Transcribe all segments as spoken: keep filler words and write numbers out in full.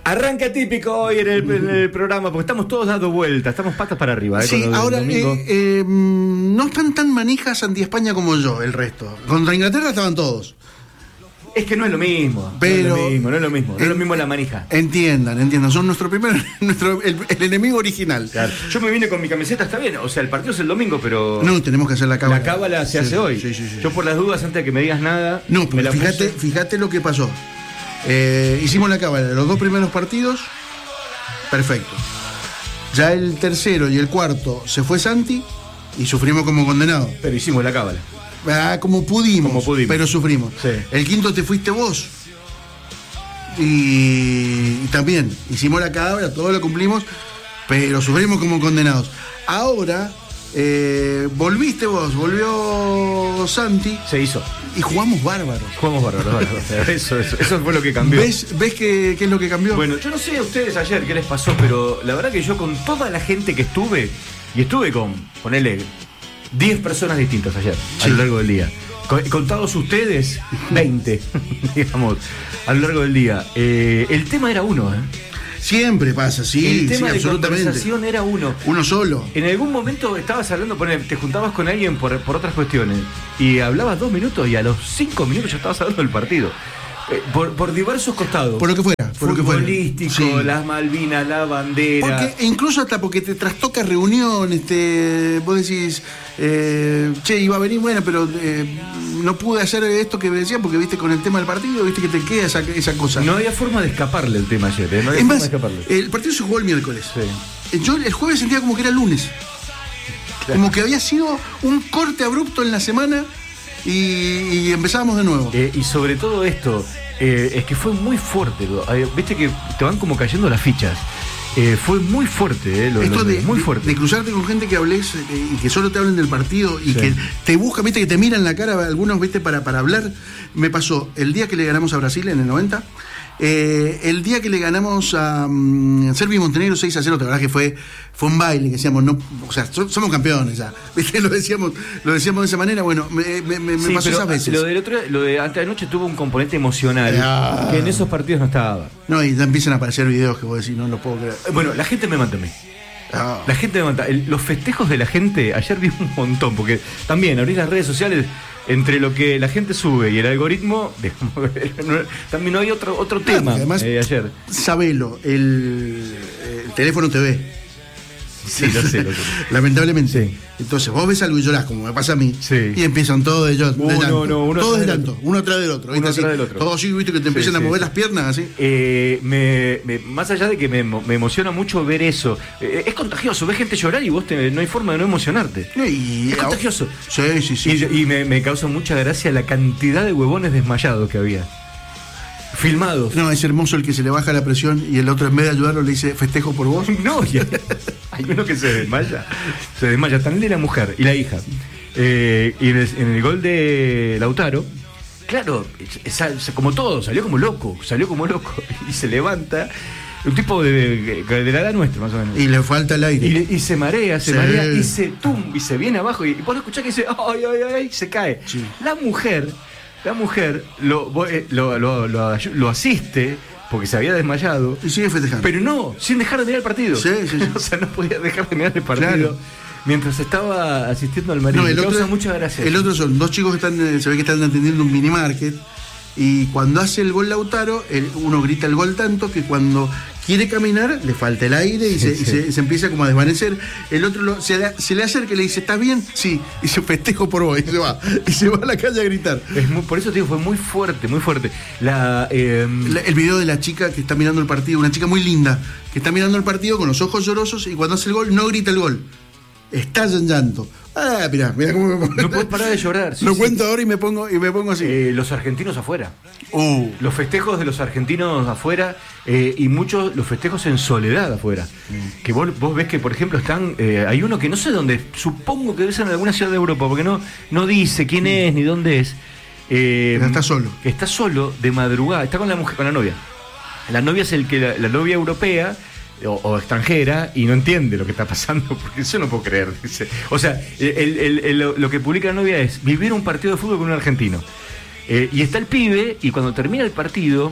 Arranca típico hoy en el, en el programa, porque estamos todos dando vueltas, estamos patas para arriba. ¿eh? Sí, ahora eh, eh, no están tan manijas anti-España como yo, el resto. Contra Inglaterra estaban todos. Es que no es lo mismo, pero, no es lo mismo, no es lo mismo, no en, es lo mismo la manija. Entiendan, entiendan, son nuestro primer, nuestro, el, el enemigo original. Claro. Yo me vine con mi camiseta, está bien, o sea, el partido es el domingo, pero... No, tenemos que hacer la cábala. La cábala se sí, hace hoy. Sí, sí, sí. Yo por las dudas, antes de que me digas nada... No, pero fíjate, puse... fíjate lo que pasó. Eh, hicimos la cábala, los dos primeros partidos, perfecto. Ya el tercero y el cuarto se fue Santi y sufrimos como condenados. Pero hicimos la cábala. Ah, como pudimos, como pudimos, pero sufrimos. Sí. El quinto te fuiste vos. Y, y también hicimos la cábala, todo lo cumplimos, pero sufrimos como condenados. Ahora eh, volviste vos, volvió Santi. Se hizo. Y jugamos bárbaros. Jugamos bárbaros, bárbaros. Eso, eso, eso fue lo que cambió. ¿Ves, ves qué, qué es lo que cambió? Bueno, yo no sé a ustedes ayer qué les pasó, pero la verdad que yo con toda la gente que estuve, y estuve con, ponele, diez personas distintas ayer, sí, a lo largo del día. Con, contados ustedes, veinte, digamos, a lo largo del día. Eh, el tema era uno, ¿eh? Siempre pasa, sí. El tema sí, de absolutamente. conversación era uno. Uno solo. En algún momento estabas hablando, te juntabas con alguien por, por otras cuestiones y hablabas dos minutos y a los cinco minutos ya estabas hablando del partido. Eh, por, por diversos costados. Por lo que fuera. Por futbolístico, lo que fuera. Sí. las Malvinas, la bandera. Porque, incluso hasta porque te trastoca reuniones, te, vos decís, eh, che, iba a venir, bueno, pero eh, no pude hacer esto que me decía porque viste con el tema del partido, viste que te queda esa, esa cosa. No había forma de escaparle el tema ayer, ¿eh? No había es forma más, de escaparle. El partido se jugó el miércoles. Sí. Yo el jueves sentía como que era lunes. Claro. Como que había sido un corte abrupto en la semana y, y empezábamos de nuevo. Eh, y sobre todo esto, eh, es que fue muy fuerte. Eh, viste que te van como cayendo las fichas. Eh, fue muy fuerte, eh, lo, Esto lo, de, muy de, fuerte. de cruzarte con gente que hables eh, y que solo te hablen del partido y sí, que te buscan, viste, que te miran la cara algunos, viste, para, para hablar. Me pasó el día que le ganamos a Brasil en el noventa, eh, el día que le ganamos a um, Serbia y Montenegro seis a cero, la verdad que fue, fue un baile, que decíamos, no, o sea, so, somos campeones ya, ¿viste? Lo decíamos, lo decíamos de esa manera. Bueno, me, me, me sí, pasó esas veces. Lo del otro, lo de antes de anoche tuvo un componente emocional ah, que en esos partidos no estaba. No, y ya empiezan a aparecer videos que vos decís, no lo puedo creer. Bueno, la gente me manda a mí. Ah. La gente me manda. El, los festejos de la gente, ayer vi un montón, porque también abrís las redes sociales, entre lo que la gente sube y el algoritmo, no, también no hay otro, otro claro, tema además, eh, ayer. Sabelo, el, el teléfono te ve. Sí, lo sé, lo sé. Lamentablemente. Sí. Entonces vos ves algo y llorás, como me pasa a mí, sí, y empiezan todos de, yo, uh, de llanto. No, no, uno todos de del llanto, uno atrás del otro. Uno así, atrás del otro. Todos así, viste, que te empiezan sí, a mover sí, las piernas así. Eh, me, me, más allá de que me, me emociona mucho ver eso, eh, es contagioso, ves gente llorar y vos te, no hay forma de no emocionarte. Y, es contagioso. Sí, sí, sí. Y, sí. y me, me causa mucha gracia la cantidad de huevones desmayados que había. Filmados. No, es hermoso el que se le baja la presión y el otro en vez de ayudarlo le dice festejo por vos. No, y hay, hay uno que se desmaya. Se desmaya, también la mujer y la hija. Eh, y en el, en el gol de Lautaro, claro, como todo, salió como loco, salió como loco. Y se levanta, un tipo de, de, de la edad nuestra, más o menos. Y le falta el aire. Y, y se marea, se sí. marea, y se tum, y se viene abajo. Y, y vos lo escuchás que dice, ay, ay, ay, se cae. Sí. La mujer... La mujer lo, lo, lo, lo, lo asiste porque se había desmayado. Y sigue festejando. Pero no, sin dejar de mirar el partido. Sí, sí, sí. O sea, no podía dejar de mirar el partido claro. mientras estaba asistiendo al marido. No, el otro, mucha gracia. El otro son dos chicos que están, se ve que están atendiendo un mini market. Y cuando hace el gol Lautaro, el, uno grita el gol tanto que cuando quiere caminar le falta el aire y, sí, se, sí. y se, se empieza como a desvanecer. El otro lo, se, se le acerca y le dice, ¿estás bien? Sí, y se festejo por vos y se va. Y se va a la calle a gritar. Es muy, por eso te digo, fue muy fuerte, muy fuerte. La, eh... la, el video de la chica que está mirando el partido, una chica muy linda, que está mirando el partido con los ojos llorosos y cuando hace el gol no grita el gol. Estalla en llanto. Ah, mirá, mirá cómo me pongo. No puedes parar de llorar. Sí, Lo sí. cuento ahora y me pongo, y me pongo así. Eh, los argentinos afuera. Uh. Los festejos de los argentinos afuera eh, y muchos los festejos en soledad afuera. Mm. Que vos, vos ves que, por ejemplo, están. Eh, hay uno que no sé dónde, supongo que debe ser en alguna ciudad de Europa, porque no, no dice quién mm. es ni dónde es. Eh, Pero está solo. Está solo de madrugada, está con la mujer, con la novia. La novia es el que la, la novia europea. O, o extranjera y no entiende lo que está pasando porque yo no puedo creer, dice. O sea, el, el, el, lo que publica la novia es vivir un partido de fútbol con un argentino eh, y está el pibe y cuando termina el partido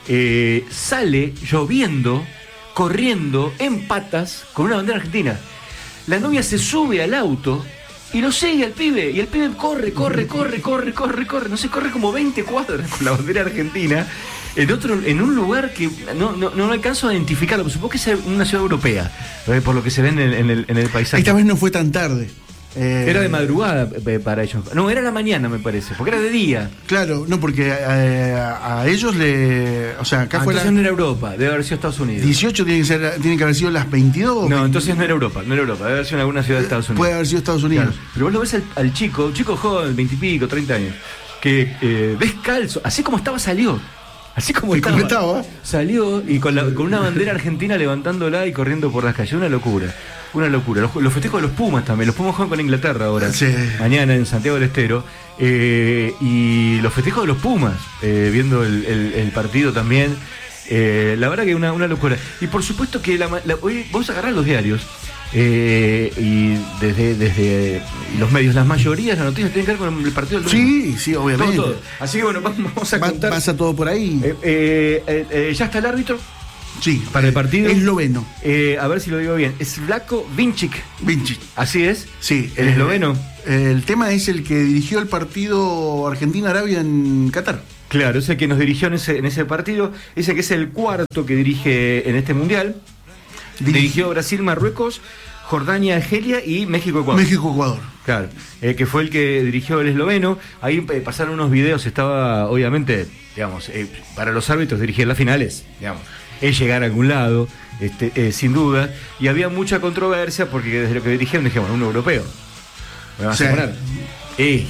eh, sale lloviendo, corriendo en patas con una bandera argentina. La novia se sube al auto y lo sigue al pibe, y el pibe corre, corre, corre, corre, corre, corre, no sé, corre como veinte cuadras con la bandera argentina en otro, en un lugar que no, no, no alcanzo a identificarlo, pero supongo que es una ciudad europea, eh, por lo que se ve en el, en el, en el paisaje. Esta vez no fue tan tarde. Eh, era de madrugada eh, para ellos. No, era la mañana, me parece, porque era de día. Claro, no, porque eh, a, a ellos le. O sea, acá ah, fue. Entonces la, no era Europa, debe haber sido Estados Unidos. dieciocho tiene que, ser, tiene que haber sido las veintidós. No, entonces no era Europa, no era Europa, debe haber sido en alguna ciudad de Estados Unidos. Puede haber sido Estados Unidos. Claro. Pero vos lo ves al, al chico, chico joven, veintipico, treinta años, que eh, ves calzo, así como estaba, salió. Así como sí, estaba, estaba. Salió y con, la, con una bandera argentina levantándola y corriendo por las calles. Una locura, una locura. Los, los festejos de los Pumas también. Los Pumas juegan con Inglaterra ahora, sí. Mañana en Santiago del Estero. Eh, y los festejos de los Pumas, eh, viendo el, el, el partido también. Eh, la verdad que una, una locura. Y por supuesto que la, la, hoy vamos a agarrar los diarios. Eh, y desde, desde los medios, las mayorías, las noticias tienen que ver con el partido del domingo. Sí, sí, obviamente. Todo, todo. Así que bueno, vamos a Va, contar. Pasa todo por ahí. Eh, eh, eh, eh, ¿Ya está el árbitro? Sí. Para el partido. Esloveno. Eh, a ver si lo digo bien. Slavko Vincic. Vincic. ¿Así es? Sí. ¿El eh, esloveno? Eh, el tema es el que dirigió el partido Argentina-Arabia en Qatar. Claro, es el que nos dirigió en ese, en ese partido. Ese que es el cuarto que dirige en este mundial. Dirigió Brasil-Marruecos, Jordania-Argelia y México-Ecuador. México-Ecuador. Claro, eh, que fue el que dirigió el esloveno. Ahí eh, pasaron unos videos, estaba, obviamente, digamos, eh, para los árbitros dirigir las finales, digamos, es llegar a algún lado, este, eh, sin duda. Y había mucha controversia porque desde lo que dirigieron dijeron, un europeo. ¿Me vas sí. a poner? Y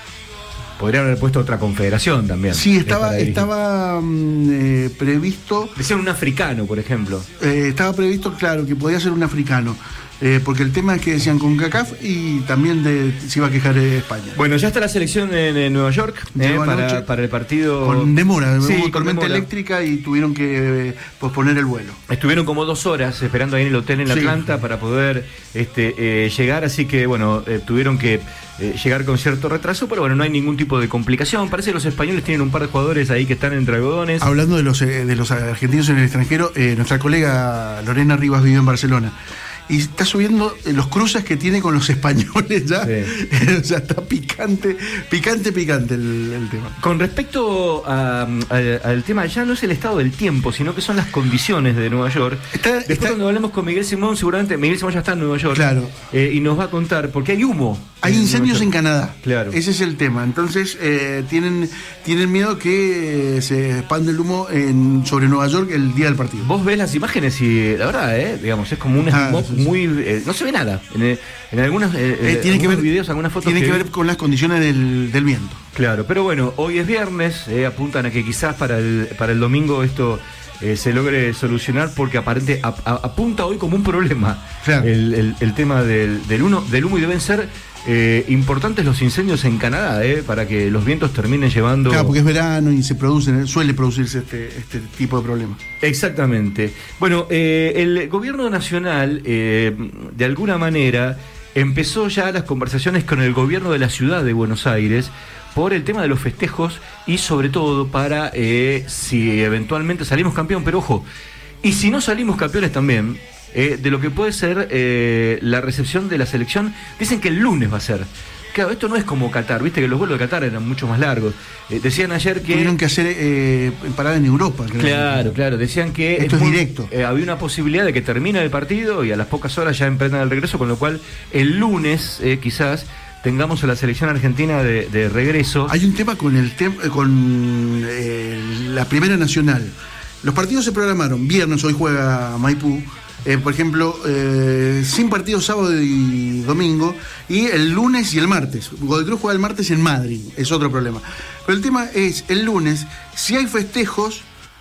podrían haber puesto otra confederación también. Sí, estaba, estaba eh, previsto. Decían un africano, por ejemplo. Eh, estaba previsto, claro, que podía ser un africano. Eh, porque el tema es que decían con CONCACAF y también de, se iba a quejar de España. Bueno, ya está la selección en, en Nueva York eh, para, para el partido. Con demora, sí, hubo tormenta demora. eléctrica y tuvieron que eh, posponer el vuelo. Estuvieron como dos horas esperando ahí en el hotel en sí. Atlanta para poder este, eh, llegar, así que bueno, eh, tuvieron que eh, llegar con cierto retraso, pero bueno, no hay ningún tipo de complicación. Parece que los españoles tienen un par de jugadores ahí que están entre algodones. Hablando de los, eh, de los argentinos en el extranjero, eh, nuestra colega Lorena Rivas vive en Barcelona. Y está subiendo los cruces que tiene con los españoles ya. Sí. O sea, está picante, picante, picante el, el tema. Con respecto a, a, al tema, ya no es el estado del tiempo, sino que son las condiciones de Nueva York. Está, Después está... cuando hablemos con Miguel Simón, seguramente Miguel Simón ya está en Nueva York. Claro. Eh, y nos va a contar, porque hay humo. Hay en incendios en Canadá. Claro. Ese es el tema. Entonces, eh, tienen, tienen miedo que se expande el humo en, sobre Nueva York el día del partido. Vos ves las imágenes y la verdad, eh, digamos, es como un ah, smog sí, sí. muy... Eh, no se ve nada. En, en algunos eh, eh, tiene que ver, videos, algunas fotos... Tiene que, que ver con las condiciones del, del viento. Claro, pero bueno, hoy es viernes, eh, apuntan a que quizás para el, para el domingo esto... Eh, se logre solucionar porque aparente a, a, apunta hoy como un problema claro. el, el, el tema del, del, uno, del humo y deben ser eh, importantes los incendios en Canadá eh, para que los vientos terminen llevando... Claro, porque es verano y se producen, suele producirse este, este tipo de problemas. Exactamente. Bueno, eh, el gobierno nacional eh, de alguna manera empezó ya las conversaciones con el gobierno de la ciudad de Buenos Aires por el tema de los festejos y sobre todo para eh, si eventualmente salimos campeón, pero ojo, y si no salimos campeones también, eh, de lo que puede ser eh, la recepción de la selección, dicen que el lunes va a ser. Claro, esto no es como Qatar, viste que los vuelos de Qatar eran mucho más largos. Eh, decían ayer que... Tuvieron que hacer eh, parada en Europa. Creo. Claro, claro, decían que... Esto es, es directo. Eh, había una posibilidad de que termine el partido y a las pocas horas ya emprendan el regreso, con lo cual el lunes eh, quizás... tengamos a la selección argentina de, de regreso. Hay un tema con el tem con eh, la Primera Nacional. Los partidos se programaron viernes, hoy juega Maipú, eh, por ejemplo, eh, sin partidos sábado y domingo, y el lunes y el martes. Godoy Cruz juega el martes en Madrid, es otro problema. Pero el tema es, el lunes, si hay festejos,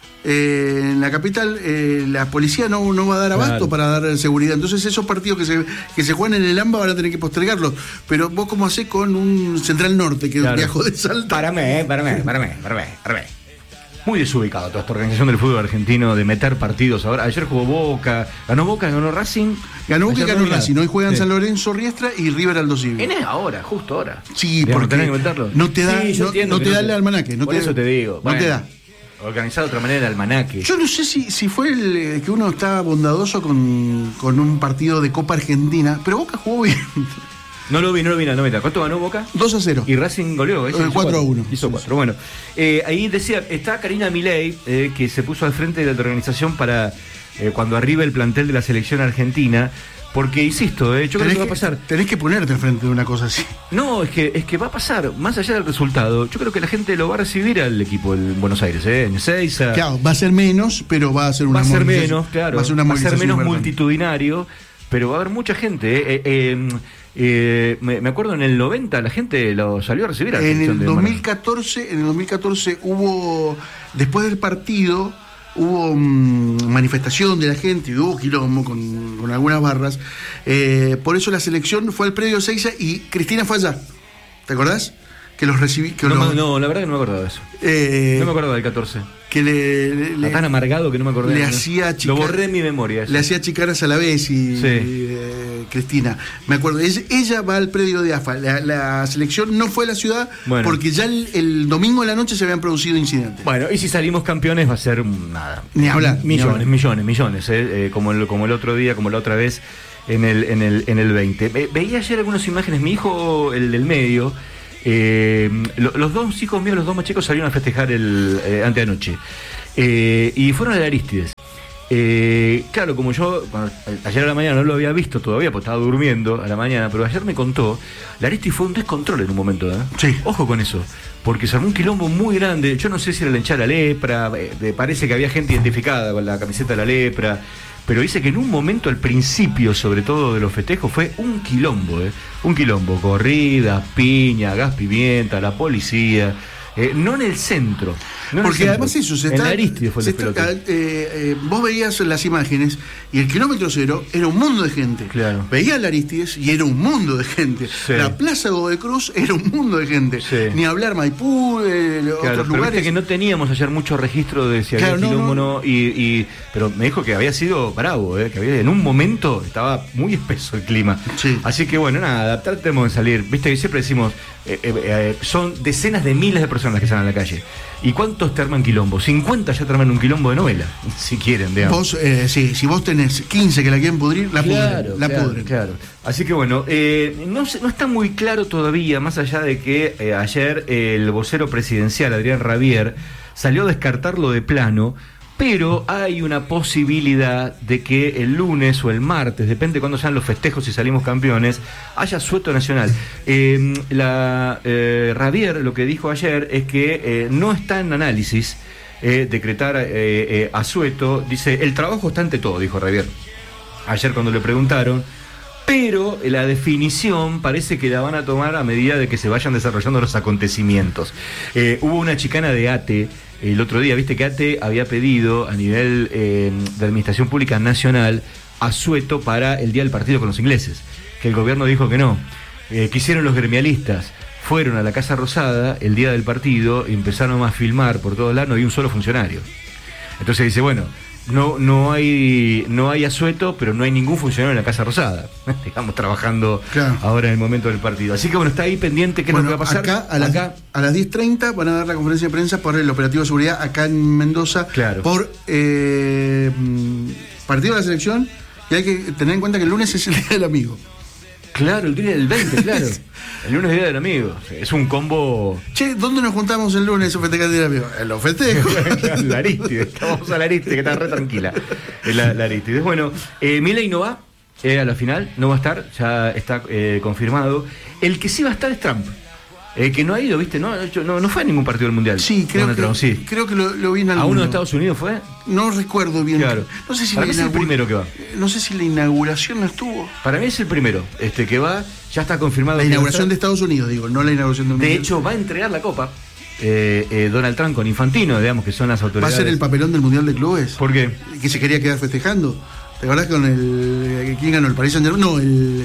Eh, en la capital eh, la policía no, no va a dar abasto claro. para dar seguridad. Entonces esos partidos que se, que se juegan en el AMBA van a tener que postergarlos. Pero vos cómo hacés con un Central Norte que claro. viajó de Salta. Párame, eh, párame, párame, párame, párame. Muy desubicado toda esta organización del fútbol argentino de meter partidos ahora. Ayer jugó Boca, ganó Boca, ganó Racing. Ganó Boca y ganó Racing. Hoy juegan sí. San Lorenzo, Riestra y River Aldo Civi. En ahora, justo ahora. Sí, porque tenés que meterlo. No te da, sí, no, no te da el almanaque. No por te, eso te digo. No bueno. te da. organizado de otra manera el almanaque. Yo no sé si, si fue el eh, que uno estaba bondadoso con, con un partido de Copa Argentina, pero Boca jugó bien. No lo vi, no lo vi, no, no me da. ¿Cuánto ganó Boca? dos a cero. Y Racing goleó, ¿eh? cuatro a uno. Hizo cuatro. Bueno, eh, ahí decía, está Karina Milei, eh, que se puso al frente de la organización para eh, cuando arribe el plantel de la selección argentina. Porque, insisto, eh, yo creo que va a pasar. Tenés que ponerte al frente de una cosa así. No, es que, es que va a pasar, más allá del resultado, yo creo que la gente lo va a recibir al equipo en Buenos Aires, ¿eh? En Ezeiza. Claro, va a ser menos, pero va a ser una Va a ser menos, claro. Va a ser, una va a ser menos importante. multitudinario, pero va a haber mucha gente. Eh, eh, eh, me, me acuerdo en el noventa la gente lo salió a recibir a la en el de dos mil catorce, en el dos mil catorce hubo, después del partido, hubo um, manifestación de la gente, y hubo quilombo con, con algunas barras. Eh, por eso la selección fue al predio Ezeiza y Cristina fue allá. ¿Te acordás? Que los recibí. Que no, los, no, la verdad que no me acuerdo de eso. Eh, no me acuerdo del catorce. Que le, le, Está tan amargado que no me acordé. Le ¿no? hacía chicar, Lo borré en mi memoria. Eso. Le hacía chicaras a la vez y, sí. eh, Cristina. Me acuerdo. Ella, ella va al predio de A F A. La, la selección no fue a la ciudad bueno. porque ya el, el domingo de la noche se habían producido incidentes. Bueno, y si salimos campeones va a ser nada. Ni hablar. Millones, ni hablar. millones, millones. Eh, eh, como, el, como el otro día, como la otra vez en el, en el, en el veinte. Ve, veía ayer algunas imágenes. Mi hijo, el del medio. Eh, lo, los dos hijos míos, los dos más chicos, salieron a festejar el eh, anteanoche. Eh, y fueron a la Arístides. Eh, claro, como yo bueno, ayer a la mañana no lo había visto todavía, porque estaba durmiendo a la mañana, pero ayer me contó, la Arístides fue un descontrol en un momento, ¿eh? Sí. Ojo con eso, porque se armó un quilombo muy grande. Yo no sé si era la hinchada de la lepra, eh, parece que había gente identificada con la camiseta de la lepra, pero dice que en un momento, al principio, sobre todo de los festejos, fue un quilombo, ¿eh? Un quilombo, corridas, piña, gas pimienta, la policía. Eh, no en el centro. No Porque en el además centro. eso, se en está, la Arístides fue el se está, eh, eh, vos veías las imágenes y el kilómetro cero era un mundo de gente. Claro. Veías la Arístides y era un mundo de gente. Sí. La Plaza Godoy Cruz era un mundo de gente. Sí. Ni hablar Maipú, eh, claro, otros pero lugares. viste que no teníamos ayer mucho registro de si había claro, quilombo o no, no, no y, y, pero me dijo que había sido bravo, eh, que había, en un momento estaba muy espeso el clima. Sí. Así que bueno, nada, tratemos de salir. Viste que siempre decimos, eh, eh, eh, son decenas de miles de personas que salen a la calle. ¿Y cuántos te arman quilombo? cincuenta ya te arman un quilombo de novela, si quieren, digamos. Vos, eh, sí, si vos tenés quince que la quieren pudrir, la claro, pudren. La claro, pudren. claro. Así que bueno, eh, no, no está muy claro todavía, más allá de que eh, ayer eh, el vocero presidencial, Adrián Rabier, salió a descartarlo de plano, pero hay una posibilidad de que el lunes o el martes, depende de cuándo sean los festejos y salimos campeones, haya asueto nacional. Eh, la eh, Rabier lo que dijo ayer es que eh, no está en análisis eh, decretar eh, eh, asueto. Dice, el trabajo está ante todo, dijo Rabier. Ayer cuando le preguntaron, pero la definición parece que la van a tomar a medida de que se vayan desarrollando los acontecimientos. Eh, hubo una chicana de ATE el otro día, viste que ATE había pedido a nivel eh, de Administración Pública Nacional asueto para el día del partido con los ingleses, que el gobierno dijo que no. Eh, quisieron los gremialistas, fueron a la Casa Rosada el día del partido y empezaron a filmar por todos lados, no había un solo funcionario. Entonces dice, bueno, no, no hay no hay asueto, pero no hay ningún funcionario en la Casa Rosada. Estamos trabajando claro. ahora en el momento del partido. Así que bueno, está ahí pendiente qué bueno, es lo que va a pasar. Acá a, las, acá. a las diez treinta van a dar la conferencia de prensa por el operativo de seguridad acá en Mendoza. Claro. Por eh, partido de la selección. Y hay que tener en cuenta que el lunes es el Día del Amigo. Claro, el día del veinte, claro. El lunes es Día del Amigo. Es un combo. Che, ¿dónde nos juntamos el lunes a festejar el Día del Amigo? En los festejos. La Arístides. Vamos a la Arístides, que está re tranquila. La, la Arístides. Bueno, eh, Milei no va eh, a la final, no va a estar, ya está eh, confirmado. El que sí va a estar es Trump. Eh, que no ha ido, ¿viste? No, no, no fue a ningún partido del Mundial. Sí, creo que, Trump, sí. creo que lo, lo vi en algún... ¿A uno de Estados Unidos fue? No recuerdo bien. Claro. No sé si Para la mí es el primero que va. No sé si la inauguración no estuvo. Para mí es el primero, este que va, ya está confirmado. La inauguración de Estados Unidos, digo, no la inauguración del De Mundial. hecho, va a entregar la copa eh, eh, Donald Trump con Infantino, digamos que son las autoridades. ¿Va a ser el papelón del Mundial de Clubes? ¿Por qué? Que se quería quedar festejando. ¿Te acordás con el... ¿Quién ganó? ¿El Paris Saint-Germain? No, el...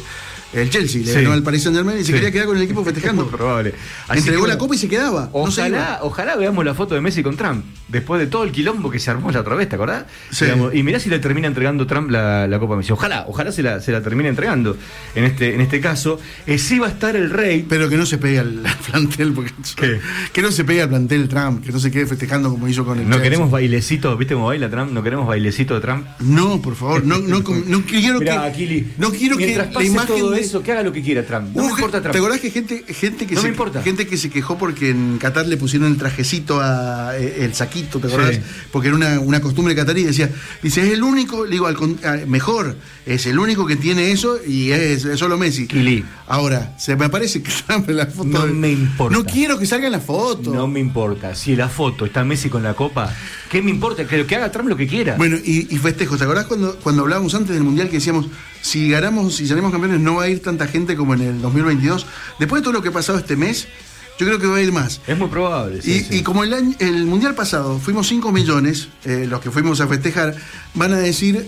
el Chelsea, le Sí. ganó al Paris Saint-Germain y se Sí. quería quedar con el equipo festejando. Muy probable. Así Entregó que, la bueno, copa y se quedaba. No se Ojalá, iba. ojalá veamos la foto de Messi con Trump, después de todo el quilombo que se armó la otra vez, ¿te acordás? Sí. Digamos, y mirá si le termina entregando Trump la, la Copa a Messi. Ojalá, ojalá se la, se la termine entregando en este, en este caso. Eh, sí va a estar el Rey. Pero que no se pegue al, al plantel, porque ¿Qué? que no se pegue al plantel Trump, que no se quede festejando como hizo con el No Chelsea. queremos bailecito, ¿viste cómo baila Trump? No queremos bailecito de Trump. No, por favor, no, no, no quiero Mirá, que. Akili, no quiero que mientras la pase imagen todo de- eso, que haga lo que quiera Trump. No Uh, me importa Trump. ¿Te acordás que gente, gente que No se, me importa. gente que se quejó porque en Qatar le pusieron el trajecito a eh, el saquito, ¿te acordás? Sí. Porque era una, una costumbre catarí, decía, dice, es el único, le digo, al con- a- mejor, es el único que tiene eso y es, es solo Messi. Kili. Ahora, se me aparece que Trump en la foto. No de- me importa. No quiero que salga en la foto. No me importa. Si la foto está Messi con la copa, ¿qué me importa? Que, que haga Trump lo que quiera. Bueno, y, y festejos, ¿te acordás cuando, cuando hablábamos antes del Mundial que decíamos, si ganamos, si salimos campeones no va a ir tanta gente como en el dos mil veintidós? Después de todo lo que ha pasado este mes, yo creo que va a ir más. Es muy probable. Sí, y, sí. y como el, año, el Mundial pasado fuimos cinco millones, eh, los que fuimos a festejar, van a decir,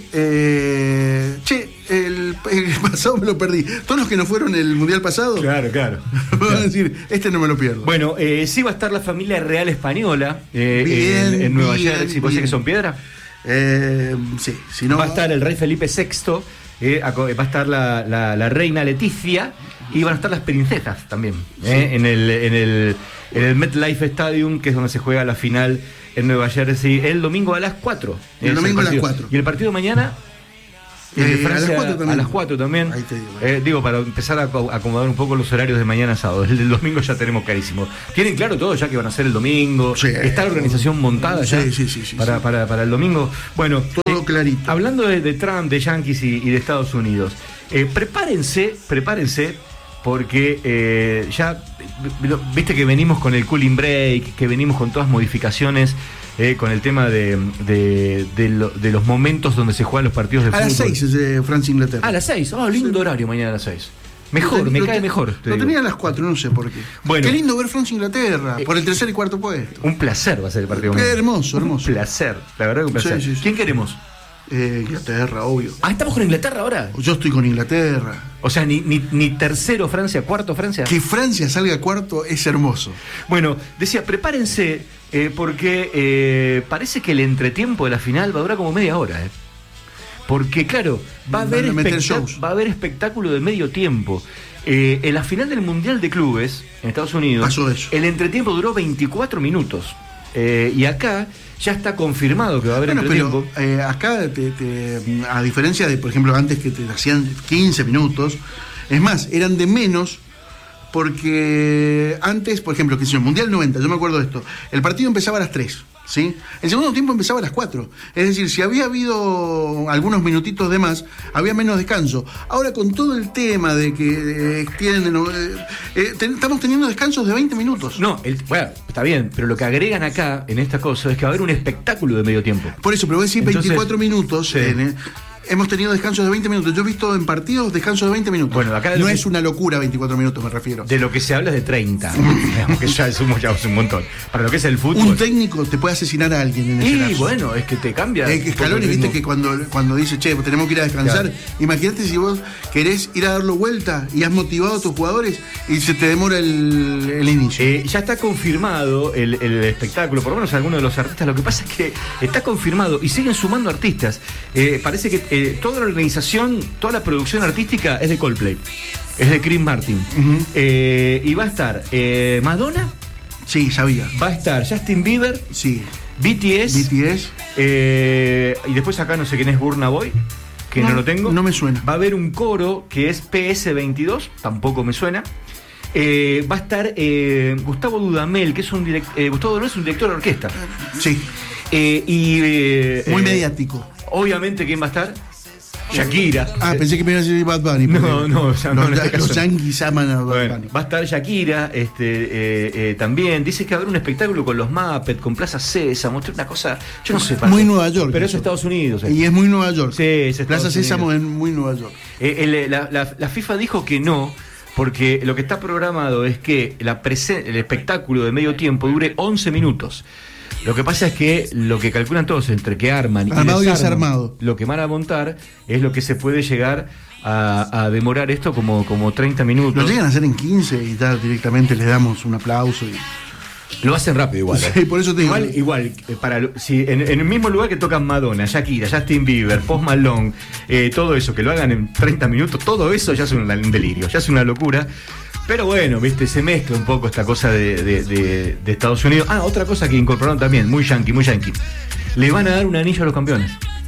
eh, che, el, el pasado me lo perdí. Todos los que no fueron el Mundial pasado, Claro, claro. van a decir, este no me lo pierdo. Bueno, eh, sí va a estar la familia real española eh, Bien, en, en Nueva bien, Jersey. ¿Puede ser bien. que son piedra? Eh, sí, si no... Va a estar el rey Felipe sexto, eh, aco- va a estar la, la- la reina Leticia y van a estar las princesas también eh, en, el, en, el, en el MetLife Stadium, que es donde se juega la final en Nueva Jersey el domingo a las cuatro. El Es domingo a las partido. cuatro. Y el partido de mañana... el de Eh, a las Francia, cuatro también. a las cuatro también. Ahí te digo. Eh, digo, para empezar a aco- acomodar un poco los horarios de mañana sábado. El del domingo ya tenemos carísimo. ¿Tienen claro todo ya que van a hacer el domingo? Sí. ¿Está la organización montada ya? Sí, sí, sí, sí, para, sí. Para, para el domingo. Bueno, Todo clarito. hablando de, de Trump, de Yankees y, y de Estados Unidos, eh, prepárense, prepárense, porque eh, ya, viste que venimos con el cooling break, que venimos con todas modificaciones, eh, con el tema de, de, de, lo- de los momentos donde se juegan los partidos de A fútbol. las seis es de Francia-Inglaterra. A las seis, oh, lindo horario mañana a las seis. Mejor, Lo me ten- cae lo- mejor. te Lo digo. tenía a las cuatro, no sé por qué. Bueno. Qué lindo ver Francia-Inglaterra, por el tercer y cuarto puesto. Un placer va a ser el partido. Qué mañana. hermoso, hermoso. Un placer, la verdad que un placer. Sí, sí, sí. ¿Quién queremos? Eh, Inglaterra, obvio. Ah, estamos con Inglaterra ahora. Yo estoy con Inglaterra. O sea, ni, ni, ni tercero Francia, cuarto Francia. Que Francia salga cuarto es hermoso. Bueno, decía, prepárense, eh, porque eh, parece que el entretiempo de la final va a durar como media hora, ¿eh? Porque, claro, va a Van haber, a meter espectá- shows. va a haber espectáculo de medio tiempo. Eh, en la final del Mundial de Clubes, en Estados Unidos, Pasó eso. el entretiempo duró veinticuatro minutos. Eh, y acá ya está confirmado que va a haber Bueno, pero entretiempo. eh, acá, te- te- a diferencia de, por ejemplo, antes que te hacían quince minutos, es más, eran de menos, porque antes, por ejemplo, que si el Mundial noventa, yo me acuerdo de esto, el partido empezaba a las tres. ¿Sí? El segundo tiempo empezaba a las cuatro. Es decir, si había habido algunos minutitos de más, había menos descanso. Ahora, con todo el tema de que eh, tienen, eh, eh, ten- estamos teniendo descansos de veinte minutos. No, el- bueno, está bien, pero lo que agregan acá en esta cosa es que va a haber un espectáculo de medio tiempo. Por eso, pero voy a decir Entonces, veinticuatro minutos. sí. en, eh, hemos tenido descansos de veinte minutos. Yo he visto en partidos descansos de veinte minutos. Bueno, acá no lo que- es una locura veinticuatro minutos, me refiero. De lo que se habla es de treinta, digamos que ya es un, ya es un montón. Para lo que es el fútbol. Un técnico te puede asesinar a alguien en ese Y lapso. bueno, es que te cambia. Eh, un poco Scaloni, el viste ritmo. que cuando, cuando dice, che, tenemos que ir a descansar, Claro. imagínate si vos querés ir a darlo vuelta y has motivado a tus jugadores y se te demora el, el inicio. Eh, ya está confirmado el, el espectáculo, por lo menos algunos de los artistas. Lo que pasa es que está confirmado y siguen sumando artistas. Eh, parece que eh, toda la organización, toda la producción artística es de Coldplay, es de Chris Martin. Ujú. Eh, y va a estar eh, Madonna, Sí, sabía. va a estar Justin Bieber, Sí. B T S, B T S. eh, y después acá no sé quién es Burna Boy, que no, No, lo tengo. no me suena. Va a haber un coro que es P S veintidós, tampoco me suena. Eh, va a estar eh, Gustavo Dudamel, que es un direct, eh, Gustavo Dudamel es un director de orquesta. Sí. Eh, y eh, Muy eh, mediático. Obviamente, ¿quién va a estar? Shakira. Ah, Eh, pensé que me iba a decir Bad Bunny. No, porque no, ya no, Los, en este los caso no. yankees aman a Bad Bueno, Bunny. va a estar Shakira, este, eh, eh, también. Dice que va a haber un espectáculo con los Muppets, con Plaza Sésamo, una cosa, yo no sé. Muy parece- Nueva York, Pero eso eso. es Estados Unidos. eh. Y es muy Nueva York. Sí, es Estados Plaza Sésamo Unidos. es muy Nueva York. Eh, el- la, la- la FIFA dijo que no, porque lo que está programado es que la prese- el espectáculo de medio tiempo dure once minutos. Lo que pasa es que lo que calculan todos entre que arman y armado y desarman, desarmado, lo que van a montar es lo que se puede llegar a, a demorar esto como, como treinta minutos. Lo llegan a hacer en quince y ya directamente les damos un aplauso y... Lo hacen rápido igual. Sí, ¿eh? por eso te digo. Igual, igual eh, para, si, en, en el mismo lugar que tocan Madonna, Shakira, Justin Bieber, Post Malone, eh, todo eso, que lo hagan en treinta minutos, todo eso ya es un, un delirio, ya es una locura. Pero bueno, viste, se mezcla un poco esta cosa de, de, de, de Estados Unidos. Ah, otra cosa que incorporaron también, muy yankee, muy yankee. Le van a dar un anillo a los campeones.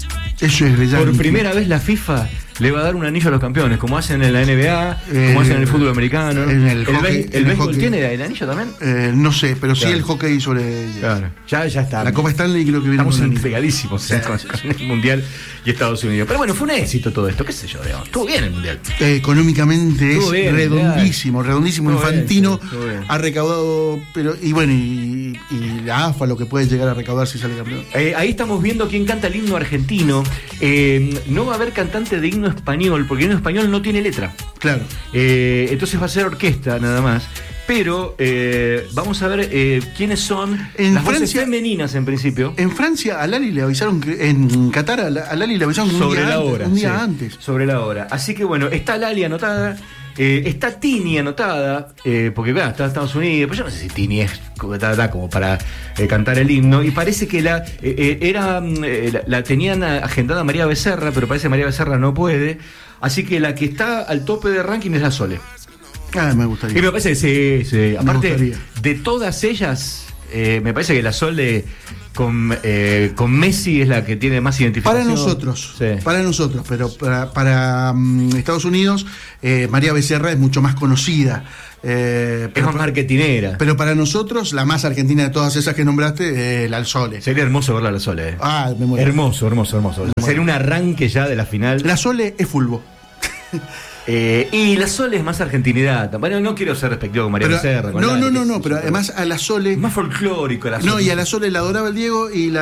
Eso es brillante. Por primera vez la FIFA le va a dar un anillo a los campeones, como hacen en la N B A, eh, como hacen en el fútbol americano. En el, el hockey, be- en el el béisbol hockey. tiene el anillo también. Eh, no sé, pero Claro. sí el hockey sobre... Claro, ya, ya está. La Copa Stanley creo que viene Estamos con anillo. pegadísimos Sí, con, sí, con el Mundial y Estados Unidos. Pero bueno, fue un éxito todo esto, qué sé yo, digamos. Estuvo bien el Mundial. Eh, económicamente Estuvo es bien, redondísimo, redondísimo. Estuvo bien, Infantino sí, estuvo bien. ha recaudado, pero y bueno, y, y la A F A lo que puede llegar a recaudar si sale campeón. Eh, ahí estamos viendo quién canta el himno argentino. Eh, no va a haber cantante de himno español, porque el himno español no tiene letra. Claro. Eh, entonces va a ser orquesta nada más. Pero eh, vamos a ver eh, quiénes son En las voces Francia- femeninas en principio. En Francia a Lali le avisaron que en Qatar a, la- a Lali le avisaron que un Sobre día la antes, hora. un día sí, antes. Sobre la hora. Así que bueno, está Lali anotada. Eh, está Tini anotada, eh, porque claro, está en Estados Unidos, pero yo no sé si Tini es como, ta, ta, como para eh, cantar el himno, y parece que la eh, eh, era mm, eh, la, la tenían agendada María Becerra, pero parece que María Becerra no puede, así que la que está al tope de ranking es la Sole. Ah, me gustaría. Y me parece que sí, sí. Aparte, gustaría. de todas ellas, eh, me parece que la Sole con, eh, con Messi es la que tiene más identificación. Para nosotros, Sí. para nosotros, pero para, para um, Estados Unidos, eh, María Becerra es mucho más conocida. Eh, Es pero, más marketinera. pero para nosotros, la más argentina de todas esas que nombraste, eh, la Sole. Sería hermoso verla a la Sole. eh. Ah, me muero. Hermoso, hermoso, hermoso. Sería un arranque ya de la final. La Sole es fulbo. Eh, y la Sole es más argentinidad. Bueno, no quiero ser respectivo con María Pero- Becerra. con no, Lali, no, qué no, sé no, yo, pero además a la Sole. es más folclórico la Sole. No, y a la Sole la adoraba el Diego y la